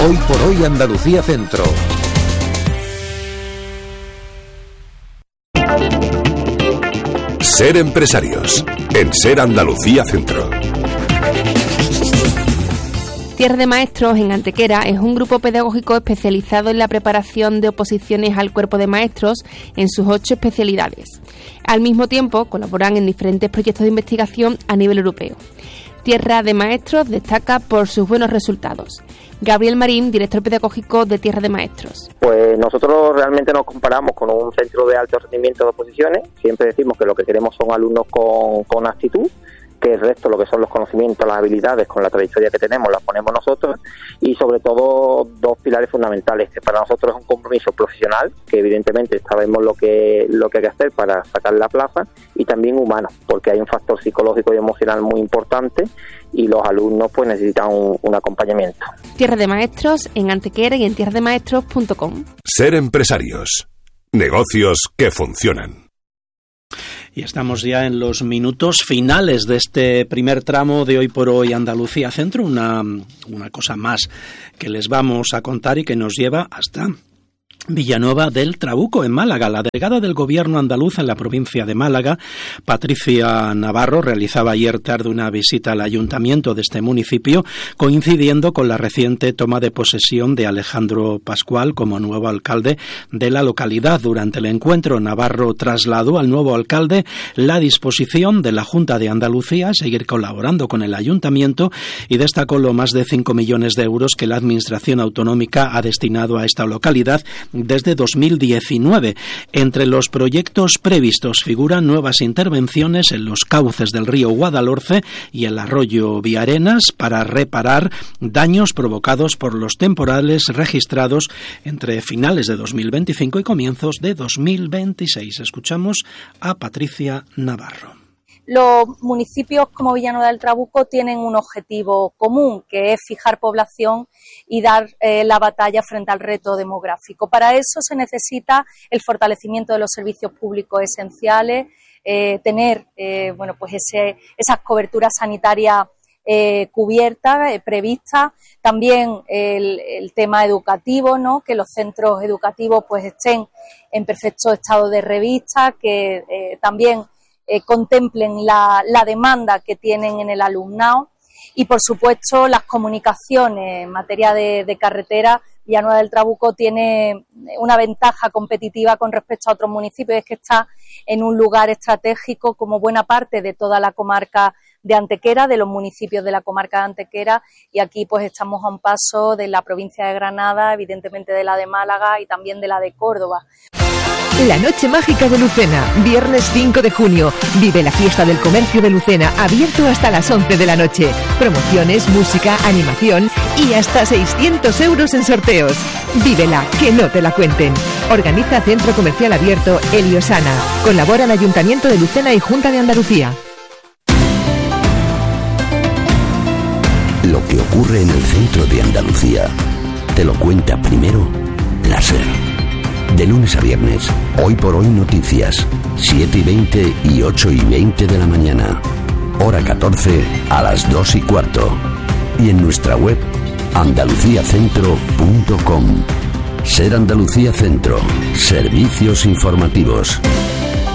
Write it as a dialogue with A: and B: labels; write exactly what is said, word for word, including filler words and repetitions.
A: Hoy por hoy Andalucía Centro.
B: Ser empresarios, en Ser Andalucía Centro.
C: Tierra de Maestros en Antequera es un grupo pedagógico especializado en la preparación de oposiciones al cuerpo de maestros en sus ocho especialidades. Al mismo tiempo, colaboran en diferentes proyectos de investigación a nivel europeo. Tierra de Maestros destaca por sus buenos resultados. Gabriel Marín, director pedagógico de Tierra de Maestros.
D: Pues nosotros realmente nos comparamos con un centro de alto rendimiento de oposiciones. Siempre decimos que lo que queremos son alumnos con, con actitud, que el resto, lo que son los conocimientos, las habilidades, con la trayectoria que tenemos, las ponemos nosotros, y sobre todo dos pilares fundamentales, que para nosotros es un compromiso profesional, que evidentemente sabemos lo que lo que hay que hacer para sacar la plaza, y también humano, porque hay un factor psicológico y emocional muy importante, y los alumnos pues necesitan un, un acompañamiento.
C: Tierra de Maestros en Antequera y en tierra de maestros punto com.
B: Ser empresarios, negocios que funcionan.
E: Y estamos ya en los minutos finales de este primer tramo de Hoy por Hoy Andalucía Centro, una, una cosa más que les vamos a contar y que nos lleva hasta Villanueva del Trabuco, en Málaga. La delegada del Gobierno andaluz en la provincia de Málaga, Patricia Navarro, realizaba ayer tarde una visita al ayuntamiento de este municipio, coincidiendo con la reciente toma de posesión de Alejandro Pascual como nuevo alcalde de la localidad. Durante el encuentro, Navarro trasladó al nuevo alcalde la disposición de la Junta de Andalucía a seguir colaborando con el ayuntamiento y destacó los más de cinco millones de euros que la Administración autonómica ha destinado a esta localidad desde dos mil diecinueve. Entre los proyectos previstos figuran nuevas intervenciones en los cauces del río Guadalhorce y el arroyo Viarenas para reparar daños provocados por los temporales registrados entre finales de dos mil veinticinco y comienzos de dos mil veintiséis. Escuchamos a Patricia Navarro.
F: Los municipios como Villanueva del Trabuco tienen un objetivo común, que es fijar población y dar eh, la batalla frente al reto demográfico. Para eso se necesita el fortalecimiento de los servicios públicos esenciales, eh, tener eh, bueno, pues ese, esas coberturas sanitarias eh, cubiertas, eh, previstas, también el, el tema educativo, ¿no? Que los centros educativos pues estén en perfecto estado de revista, que eh, también Eh, contemplen la, la demanda que tienen en el alumnado y, por supuesto, las comunicaciones en materia de, de carretera. Villanueva del Trabuco tiene una ventaja competitiva con respecto a otros municipios, es que está en un lugar estratégico como buena parte de toda la comarca de Antequera, de los municipios de la comarca de Antequera, y aquí pues estamos a un paso de la provincia de Granada, evidentemente de la de Málaga y también de la de Córdoba.
G: La Noche Mágica de Lucena, viernes cinco de junio. Vive la fiesta del comercio de Lucena, abierto hasta las once de la noche. Promociones, música, animación y hasta seiscientos euros en sorteos. Vívela, que no te la cuenten. Organiza Centro Comercial Abierto Eliosana. Colaboran Ayuntamiento de Lucena y Junta de Andalucía.
H: Lo que ocurre en el centro de Andalucía te lo cuenta primero la SER. De lunes a viernes, Hoy por Hoy Noticias, siete y veinte y ocho y veinte de la mañana. Hora catorce a las dos y cuarto. Y en nuestra web, andalucía centro punto com. Ser Andalucía Centro, servicios informativos.